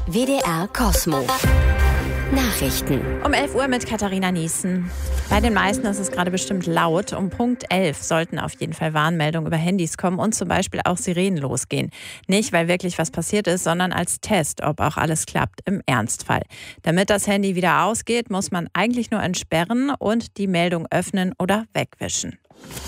WDR Cosmo. Nachrichten. Um 11 Uhr mit Katharina Niesen. Bei den meisten ist es gerade bestimmt laut. Um Punkt 11 sollten auf jeden Fall Warnmeldungen über Handys kommen und zum Beispiel auch Sirenen losgehen. Nicht, weil wirklich was passiert ist, sondern als Test, ob auch alles klappt im Ernstfall. Damit das Handy wieder ausgeht, muss man eigentlich nur entsperren und die Meldung öffnen oder wegwischen.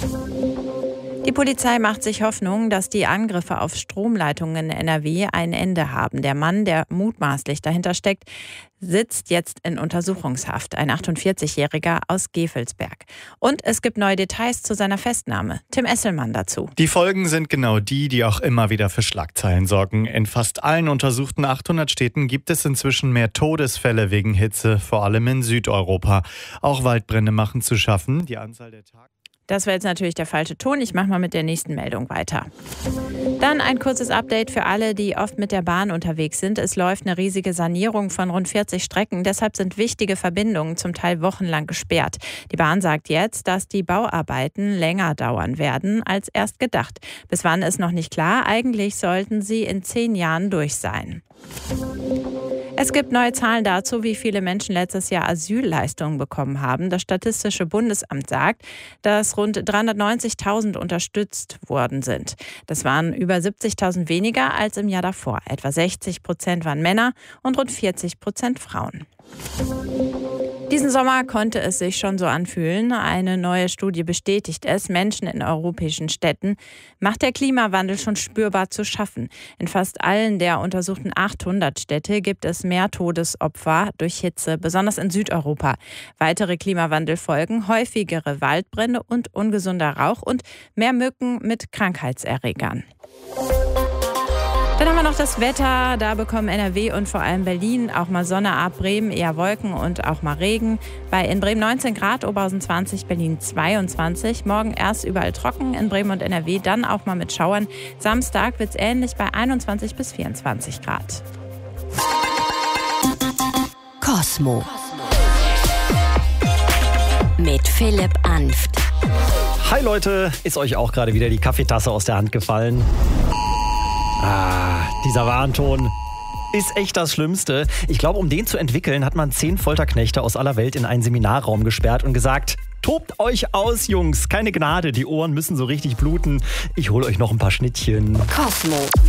Die Polizei macht sich Hoffnung, dass die Angriffe auf Stromleitungen in NRW ein Ende haben. Der Mann, der mutmaßlich dahinter steckt, sitzt jetzt in Untersuchungshaft. Ein 48-Jähriger aus Gevelsberg. Und es gibt neue Details zu seiner Festnahme. Tim Esselmann dazu. Die Folgen sind genau die auch immer wieder für Schlagzeilen sorgen. In fast allen untersuchten 800 Städten gibt es inzwischen mehr Todesfälle wegen Hitze, vor allem in Südeuropa. Auch Waldbrände machen zu schaffen. Die Anzahl der Tage... Das wäre jetzt natürlich der falsche Ton. Ich mache mal mit der nächsten Meldung weiter. Dann ein kurzes Update für alle, die oft mit der Bahn unterwegs sind. Es läuft eine riesige Sanierung von rund 40 Strecken. Deshalb sind wichtige Verbindungen zum Teil wochenlang gesperrt. Die Bahn sagt jetzt, dass die Bauarbeiten länger dauern werden als erst gedacht. Bis wann ist noch nicht klar. Eigentlich sollten sie in 10 Jahren durch sein. Es gibt neue Zahlen dazu, wie viele Menschen letztes Jahr Asylleistungen bekommen haben. Das Statistische Bundesamt sagt, dass rund 390.000 unterstützt worden sind. Das waren über 70.000 weniger als im Jahr davor. Etwa 60% waren Männer und rund 40% Frauen. Diesen Sommer konnte es sich schon so anfühlen. Eine neue Studie bestätigt es. Menschen in europäischen Städten macht der Klimawandel schon spürbar zu schaffen. In fast allen der untersuchten 800 Städte gibt es mehr Todesopfer durch Hitze, besonders in Südeuropa. Weitere Klimawandelfolgen, häufigere Waldbrände und ungesunder Rauch und mehr Mücken mit Krankheitserregern. Dann haben wir noch das Wetter. Da bekommen NRW und vor allem Berlin auch mal Sonne ab. Bremen eher Wolken und auch mal Regen. In Bremen 19 Grad, Oberhausen 20, Berlin 22. Morgen erst überall trocken in Bremen und NRW, dann auch mal mit Schauern. Samstag wird es ähnlich bei 21 bis 24 Grad. Cosmo. Mit Philipp Anft. Hi Leute, ist euch auch gerade wieder die Kaffeetasse aus der Hand gefallen? Dieser Warnton ist echt das Schlimmste. Ich glaube, um den zu entwickeln, hat man 10 Folterknechte aus aller Welt in einen Seminarraum gesperrt und gesagt: Tobt euch aus, Jungs, keine Gnade, die Ohren müssen so richtig bluten. Ich hole euch noch ein paar Schnittchen. Cosmo.